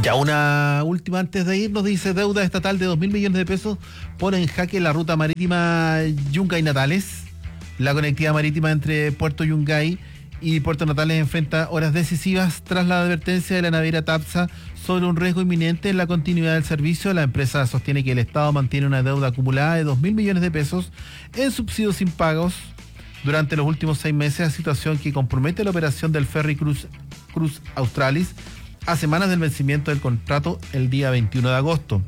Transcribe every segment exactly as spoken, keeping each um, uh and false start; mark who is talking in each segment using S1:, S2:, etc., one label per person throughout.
S1: Ya una última antes de irnos, dice: deuda estatal de dos mil millones de pesos pone en jaque la ruta marítima Yungay-Natales. La conectividad marítima entre Puerto Yungay y Puerto Natales enfrenta horas decisivas tras la advertencia de la naviera Tapsa sobre un riesgo inminente en la continuidad del servicio. La empresa sostiene que el Estado mantiene una deuda acumulada de dos mil millones de pesos en subsidios impagos durante los últimos seis meses, situación que compromete la operación del ferry Cruz, Cruz Australis a semanas del vencimiento del contrato el día veintiuno de agosto.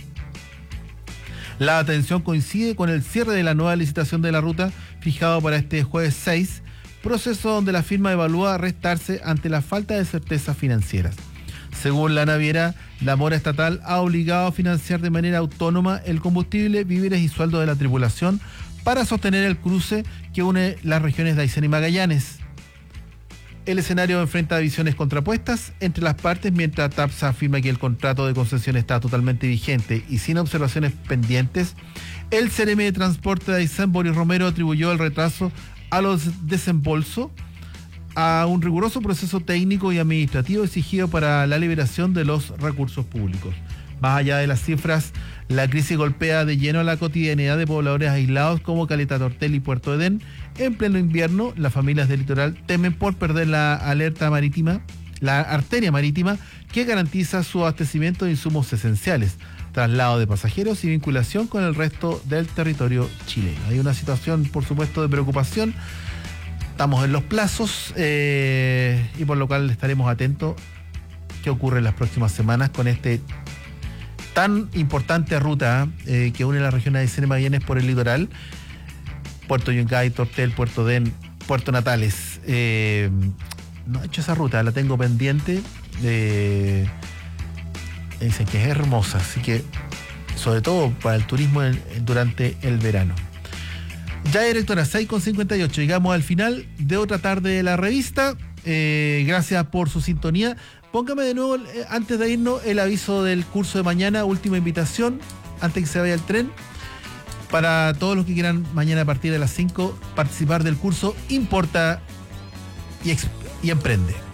S1: La atención coincide con el cierre de la nueva licitación de la ruta fijado para este jueves seis, proceso donde la firma evalúa restarse ante la falta de certezas financieras. Según la naviera, la mora estatal ha obligado a financiar de manera autónoma el combustible, víveres y sueldos de la tripulación para sostener el cruce que une las regiones de Aysén y Magallanes. El escenario enfrenta visiones contrapuestas entre las partes, mientras Tapsa afirma que el contrato de concesión está totalmente vigente y sin observaciones pendientes. El C R M de Transporte de Aysén, Boris Romero, atribuyó el retraso a los desembolsos a un riguroso proceso técnico y administrativo exigido para la liberación de los recursos públicos. Más allá de las cifras, la crisis golpea de lleno a la cotidianidad de pobladores aislados como Caleta Tortel y Puerto Edén. En pleno invierno, las familias del litoral temen por perder la alerta marítima, la arteria marítima que garantiza su abastecimiento de insumos esenciales, traslado de pasajeros y vinculación con el resto del territorio chileno. Hay una situación, por supuesto, de preocupación. Estamos en los plazos eh, y por lo cual estaremos atentos qué ocurre en las próximas semanas con este tan importante ruta eh, que une la región de Aysén y Magallanes por el litoral. Puerto Yungay, Tortel, Puerto Den, Puerto Natales. Eh, no he hecho esa ruta, la tengo pendiente. Eh, dicen que es hermosa, así que sobre todo para el turismo en, durante el verano. Ya, directora, seis con cincuenta y ocho, llegamos al final de otra tarde de la revista. Eh, gracias por su sintonía. Póngame de nuevo, eh, antes de irnos, el aviso del curso de mañana, última invitación, antes que se vaya el tren, para todos los que quieran mañana a partir de las cinco participar del curso Importa y, y Emprende.